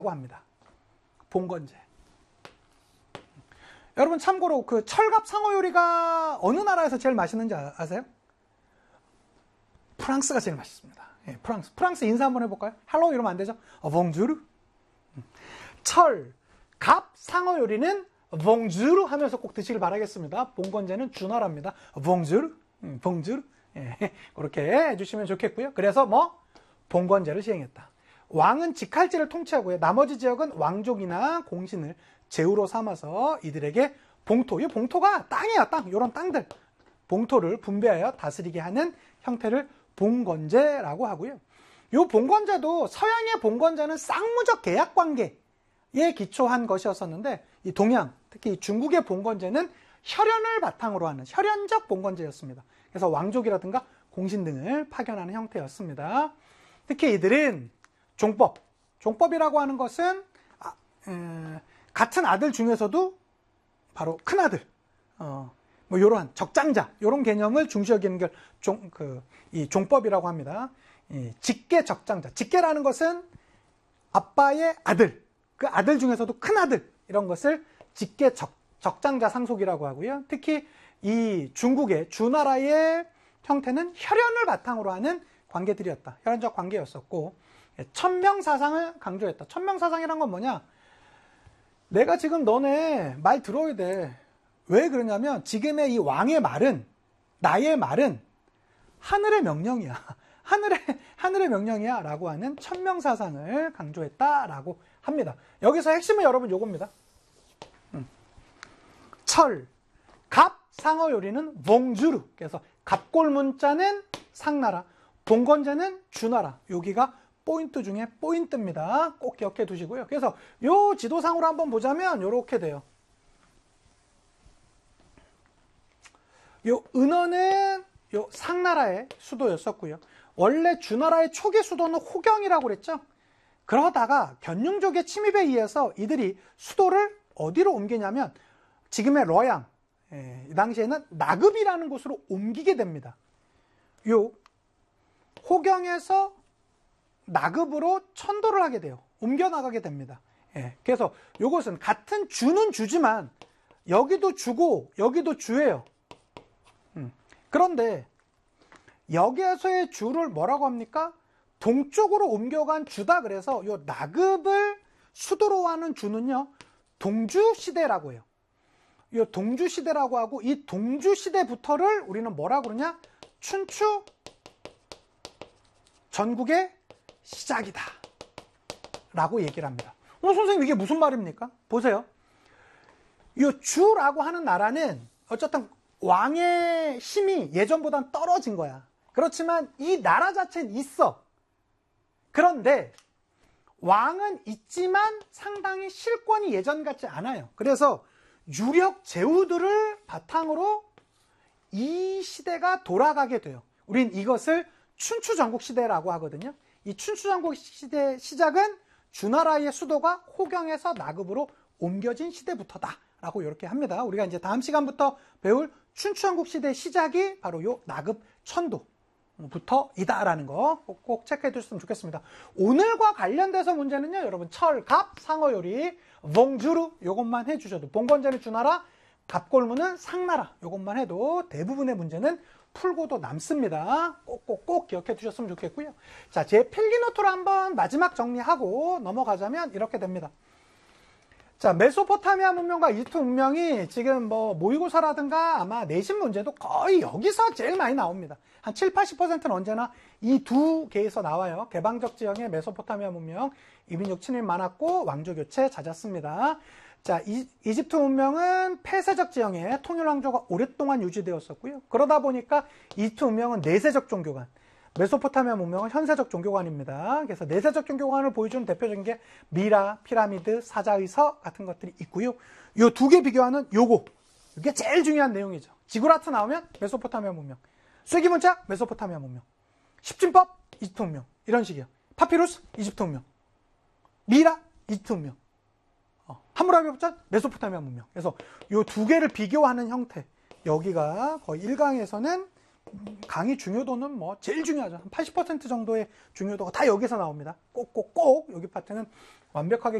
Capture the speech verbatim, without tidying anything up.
합니다. 봉건제. 여러분 참고로 그 철갑 상어 요리가 어느 나라에서 제일 맛있는지 아세요? 프랑스가 제일 맛있습니다. 예, 프랑스. 프랑스 인사 한번 해볼까요? 헬로 이러면 안 되죠? 봉주르. 철, 갑, 상어 요리는 봉주르 하면서 꼭 드시길 바라겠습니다. 봉건제는 주나라입니다. 봉주르. 봉주르. 예, 그렇게 해주시면 좋겠고요. 그래서 뭐 봉건제를 시행했다. 왕은 직할지를 통치하고요. 나머지 지역은 왕족이나 공신을 제후로 삼아서 이들에게 봉토, 이 봉토가 땅이야, 땅. 이런 땅들. 봉토를 분배하여 다스리게 하는 형태를 봉건제라고 하고요. 이 봉건제도 서양의 봉건제는 쌍무적 계약 관계에 기초한 것이었었는데 이 동양, 특히 중국의 봉건제는 혈연을 바탕으로 하는 혈연적 봉건제였습니다. 그래서 왕족이라든가 공신 등을 파견하는 형태였습니다. 특히 이들은 종법, 종법이라고 하는 것은 아, 에, 같은 아들 중에서도 바로 큰 아들, 어, 뭐 이러한 적장자 이런 개념을 중시 여기는 걸 종, 그, 이 종법이라고 합니다. 이 직계 적장자, 직계라는 것은 아빠의 아들, 그 아들 중에서도 큰 아들 이런 것을 직계 적, 적장자 상속이라고 하고요. 특히 이 중국의 주나라의 형태는 혈연을 바탕으로 하는 관계들이었다. 혈연적 관계였었고 천명사상을 강조했다. 천명사상이란 건 뭐냐? 내가 지금 너네 말 들어야 돼. 왜 그러냐면 지금의 이 왕의 말은, 나의 말은 하늘의 명령이야. 하늘의, 하늘의 명령이야 라고 하는 천명사상을 강조했다라고 합니다. 여기서 핵심은 여러분 요겁니다. 음. 철, 갑, 상어 요리는 봉주르. 그래서 갑골 문자는 상나라, 봉건제는 주나라. 여기가 포인트 중에 포인트입니다. 꼭 기억해 두시고요. 그래서 요 지도상으로 한번 보자면 요렇게 돼요. 요 은어는 요 상나라의 수도였었고요. 원래 주나라의 초기 수도는 호경이라고 그랬죠. 그러다가 견융족의 침입에 의해서 이들이 수도를 어디로 옮기냐면 지금의 러양, 예, 이 당시에는 나급이라는 곳으로 옮기게 됩니다. 요 호경에서 나급으로 천도를 하게 돼요. 옮겨나가게 됩니다. 예, 그래서 이것은 같은 주는 주지만 여기도 주고 여기도 주예요. 음, 그런데 여기에서의 주를 뭐라고 합니까? 동쪽으로 옮겨간 주다. 그래서 이 나급을 수도로 하는 주는요, 동주시대라고 해요. 이 동주시대라고 하고 이 동주시대부터를 우리는 뭐라고 그러냐? 춘추 전국의 시작이다 라고 얘기를 합니다. 어, 선생님 이게 무슨 말입니까? 보세요. 이 주라고 하는 나라는 어쨌든 왕의 힘이 예전보단 떨어진 거야. 그렇지만 이 나라 자체는 있어. 그런데 왕은 있지만 상당히 실권이 예전 같지 않아요. 그래서 유력 제후들을 바탕으로 이 시대가 돌아가게 돼요. 우린 이것을 춘추 전국 시대라고 하거든요. 이 춘추 전국 시대 시작은 주나라의 수도가 호경에서 나급으로 옮겨진 시대부터다 라고 이렇게 합니다. 우리가 이제 다음 시간부터 배울 춘추 전국 시대의 시작이 바로 요 나급 천도부터이다라는 거 꼭, 꼭 체크해 두셨으면 좋겠습니다. 오늘과 관련돼서 문제는요, 여러분 철, 갑, 상어 요리, 봉주르 요것만 해주셔도, 봉건제는 주나라, 갑골무는 상나라 요것만 해도 대부분의 문제는 풀고도 남습니다. 꼭꼭꼭 기억해 두셨으면 좋겠고요. 자, 제 필기노트로 한번 마지막 정리하고 넘어가자면 이렇게 됩니다. 자, 메소포타미아 문명과 이집트 문명이 지금 뭐 모의고사라든가 아마 내신 문제도 거의 여기서 제일 많이 나옵니다. 한 칠, 팔십 퍼센트는 언제나 이 두 개에서 나와요. 개방적 지형의 메소포타미아 문명, 이민족 침입 많았고 왕조 교체 잦았습니다. 자, 이, 이집트 문명은 폐쇄적 지형에 통일 왕조가 오랫동안 유지되었었고요. 그러다 보니까 이집트 문명은 내세적 종교관, 메소포타미아 문명은 현세적 종교관입니다. 그래서 내세적 종교관을 보여주는 대표적인 게 미라, 피라미드, 사자의서 같은 것들이 있고요. 요 두 개 비교하는 요거, 이게 제일 중요한 내용이죠. 지구라트 나오면 메소포타미아 문명, 쇠기문자 메소포타미아 문명, 십진법 이집트 문명, 이런 식이에요. 파피루스 이집트 문명, 미라 이집트 문명, 어, 함무라비 법전 메소포타미아 문명. 그래서 요 두 개를 비교하는 형태, 여기가 거의 일 강에서는 강의 중요도는 뭐 제일 중요하죠. 한 팔십 퍼센트 정도의 중요도가 다 여기서 나옵니다. 꼭꼭꼭 여기 파트는 완벽하게